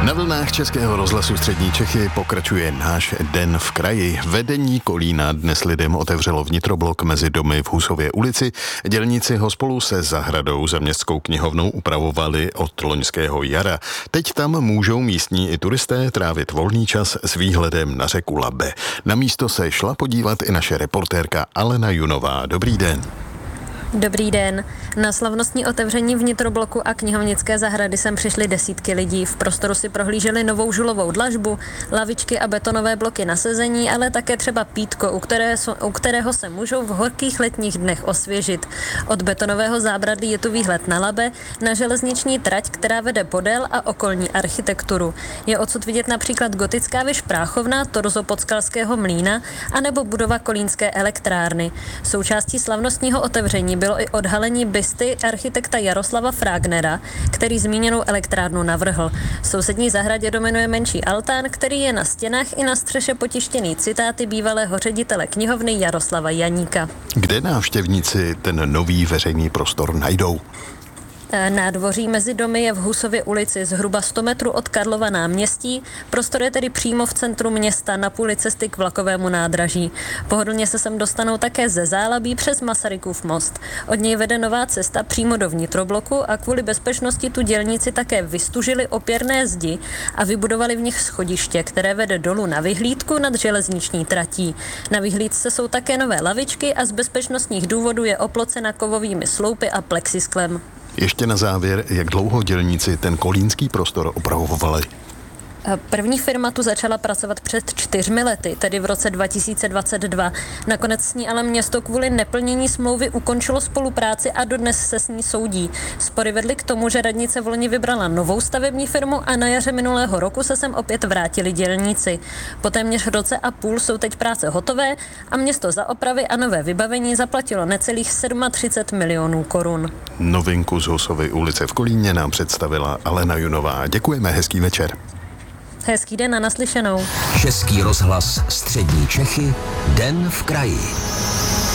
Na vlnách Českého rozhlasu Střední Čechy pokračuje náš den v kraji. Vedení Kolína dnes lidem otevřelo vnitroblok mezi domy v Husově ulici. Dělníci ho spolu se zahradou za městskou knihovnou upravovali od loňského jara. Teď tam můžou místní i turisté trávit volný čas s výhledem na řeku Labe. Na místo se šla podívat i naše reportérka Alena Junová. Dobrý den. Dobrý den. Na slavnostní otevření vnitrobloku a knihovnické zahrady sem přišly desítky lidí. V prostoru si prohlíželi novou žulovou dlažbu, lavičky a betonové bloky na sezení, ale také třeba pítko, u kterého se můžou v horkých letních dnech osvěžit. Od betonového zábradlí je tu výhled na Labe, na železniční trať, která vede podél a okolní architekturu. Je odsud vidět například gotická věž Práchovna, torzo Podskalského mlýna anebo budova Kolínské elektrárny. Součástí slavnostního otevření bylo i odhalení bysty architekta Jaroslava Frágnera, který zmíněnou elektrárnu navrhl. V sousední zahradě dominuje menší altán, který je na stěnách i na střeše potištěný citáty bývalého ředitele knihovny Jaroslava Janíka. Kde návštěvníci ten nový veřejný prostor najdou? Nádvoří mezi domy je v Husově ulici zhruba 100 metrů od Karlova náměstí. Prostor je tedy přímo v centru města na půli cesty k vlakovému nádraží. Pohodlně se sem dostanou také ze Zálabí přes Masarykův most. Od něj vede nová cesta přímo do vnitrobloku a kvůli bezpečnosti tu dělníci také vystužili opěrné zdi a vybudovali v nich schodiště, které vede dolů na vyhlídku nad železniční tratí. Na vyhlídce jsou také nové lavičky a z bezpečnostních důvodů je oplocena kovovými sloupy a plexisklem. Ještě na závěr, jak dlouho dělníci ten kolínský prostor opravovali? První firma tu začala pracovat před 4 lety, tedy v roce 2022. Nakonec s ní ale město kvůli neplnění smlouvy ukončilo spolupráci a dodnes se s ní soudí. Spory vedly k tomu, že radnice v loni vybrala novou stavební firmu a na jaře minulého roku se sem opět vrátili dělníci. Po téměř roce a půl jsou teď práce hotové a město za opravy a nové vybavení zaplatilo necelých 37 milionů korun. Novinku z Husovy ulice v Kolíně nám představila Alena Junová. Děkujeme, hezký večer. Hezký den a naslyšenou. Český rozhlas Střední Čechy, den v kraji.